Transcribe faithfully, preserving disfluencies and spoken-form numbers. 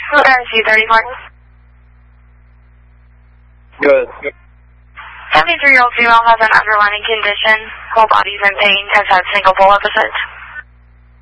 R C thirty-four. Good. seventy-three-year-old female has an underlying condition. Whole body's in pain, has had single pole episodes.